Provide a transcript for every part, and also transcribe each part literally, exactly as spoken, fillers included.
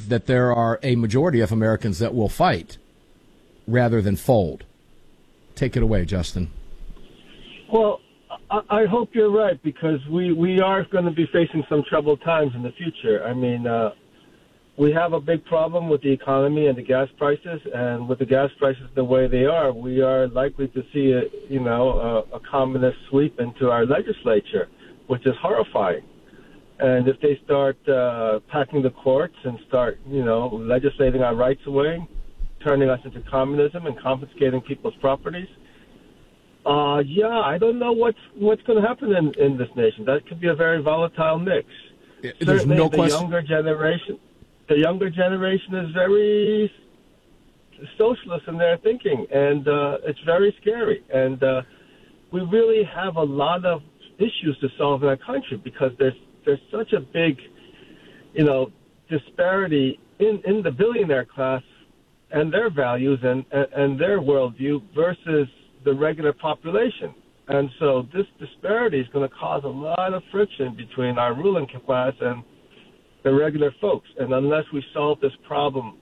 believe that there are a majority of Americans that will fight rather than fold. Take it away, Justin. Well, I, I hope you're right, because we, we are going to be facing some troubled times in the future. I mean, uh, we have a big problem with the economy and the gas prices, and with the gas prices the way they are, we are likely to see a, you know, a, a communist sweep into our legislature, which is horrifying. And if they start uh, packing the courts and start, you know, legislating our rights away, turning us into communism and confiscating people's properties, uh, yeah, I don't know what's what's going to happen in, in this nation. That could be a very volatile mix. There's Certainly no the question. younger generation, the younger generation is very socialist in their thinking, and uh, it's very scary. And uh, we really have a lot of issues to solve in our country, because there's there's such a big, you know, disparity in, in the billionaire class and their values and, and, and their worldview versus the regular population. And so this disparity is going to cause a lot of friction between our ruling class and the regular folks. And unless we solve this problem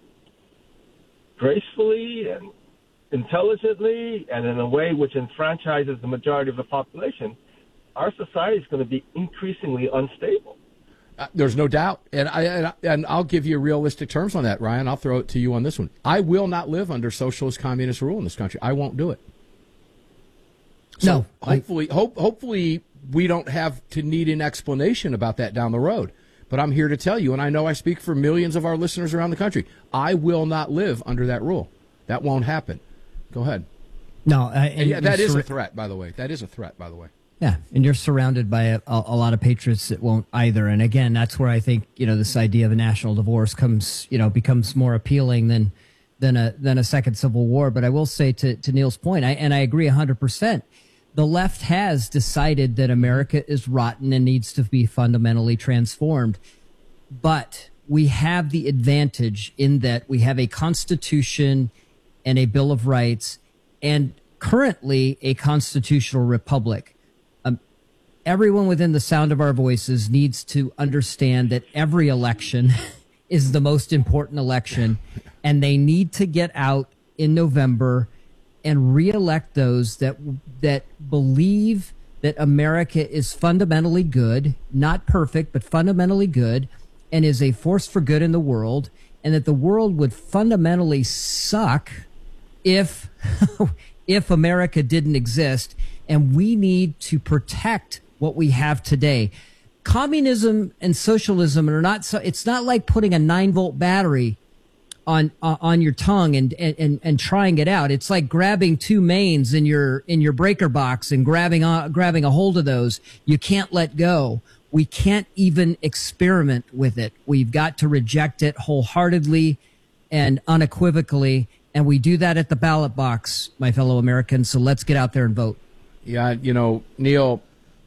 gracefully and intelligently and in a way which enfranchises the majority of the population, our society is going to be increasingly unstable. Uh, there's no doubt, and I and, I, and I'll give you realistic terms on that, Ryan. I'll throw it to you on this one. I will not live under socialist communist rule in this country. I won't do it. So no, hopefully, I... hope hopefully we don't have to need an explanation about that down the road. But I'm here to tell you, and I know I speak for millions of our listeners around the country, I will not live under that rule. That won't happen. Go ahead. No, uh, and yeah, that is sur- a threat, by the way. That is a threat, by the way. Yeah, and you're surrounded by a, a, a lot of patriots that won't either. And again, that's where I think, you know, this idea of a national divorce comes, you know, becomes more appealing than than a than a second civil war. But I will say to, to Neil's point, I, and I agree one hundred percent, the left has decided that America is rotten and needs to be fundamentally transformed. But we have the advantage in that we have a Constitution and a Bill of Rights and currently a constitutional republic. Everyone within the sound of our voices needs to understand that every election is the most important election, and they need to get out in November and reelect those that that believe that America is fundamentally good, not perfect, but fundamentally good, and is a force for good in the world, and that the world would fundamentally suck if if America didn't exist, and we need to protect what we have today. Communism and socialism are not so, it's not like putting a nine volt battery on uh, on your tongue and, and and trying it out. It's like grabbing two mains in your in your breaker box and grabbing uh, grabbing a hold of those. You can't let go. We can't even experiment with it. We've got to reject it wholeheartedly and unequivocally, and we do that at the ballot box, my fellow Americans. So let's get out there and vote. Yeah, you know, Neil,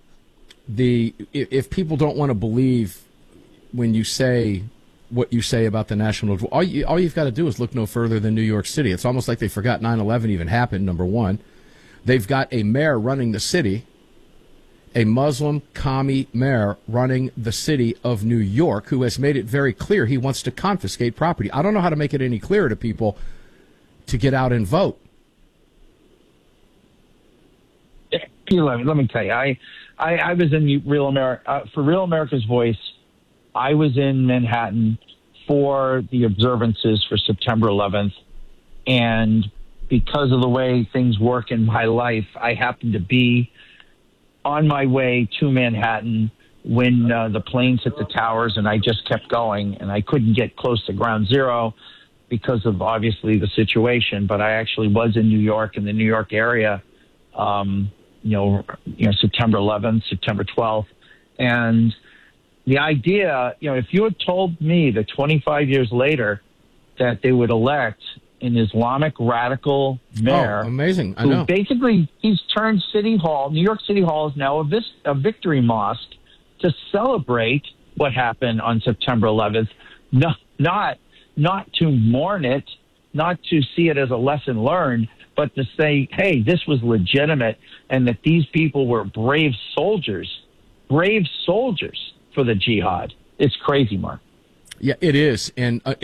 the if people don't want to believe when you say what you say about the national, all, you, all you've got to do is look no further than New York City. It's almost like they forgot nine eleven even happened, number one. They've got a mayor running the city, a Muslim commie mayor running the city of New York, who has made it very clear he wants to confiscate property. I don't know how to make it any clearer to people to get out and vote. Let me, let me tell you, I, I, I was in Real America uh, for Real America's Voice. I was in Manhattan for the observances for September eleventh, and because of the way things work in my life, I happened to be on my way to Manhattan when uh, the planes hit the towers, and I just kept going, and I couldn't get close to ground zero because of obviously the situation. But I actually was in New York, in the New York area. Um, you know, you know, September eleventh, September twelfth. And the idea, you know, if you had told me that twenty-five years later that they would elect an Islamic radical mayor. Oh, amazing. I know. Who basically, he's turned City Hall, New York City Hall is now a, vis- a victory mosque to celebrate what happened on September eleventh, not, not, not to mourn it, not to see it as a lesson learned, but to say, hey, this was legitimate and that these people were brave soldiers, brave soldiers for the jihad. It's crazy, Mark. Yeah, it is. And uh,